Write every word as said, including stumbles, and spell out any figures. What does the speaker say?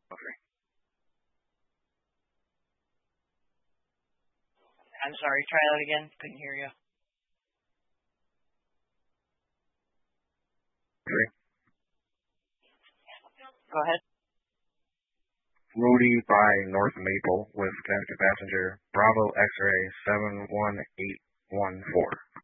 Okay. I'm sorry, try that again. Couldn't hear you. Okay. Go ahead. Rudy by North Maple with Connecticut passenger Bravo X-ray seven one eight one four.